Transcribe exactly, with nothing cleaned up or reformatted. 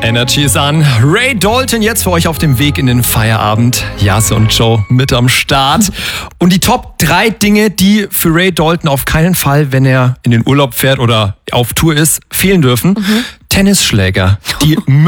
Energy ist an. Ray Dalton jetzt für euch auf dem Weg in den Feierabend. Jas und Joe mit am Start. Und die Top drei Dinge, die für Ray Dalton auf keinen Fall, wenn er in den Urlaub fährt oder auf Tour ist, fehlen dürfen. Mhm. Tennisschläger, die